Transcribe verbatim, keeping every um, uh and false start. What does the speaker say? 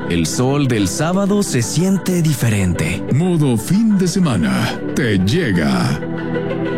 El sol del sábado se siente diferente. Modo fin de semana te llega.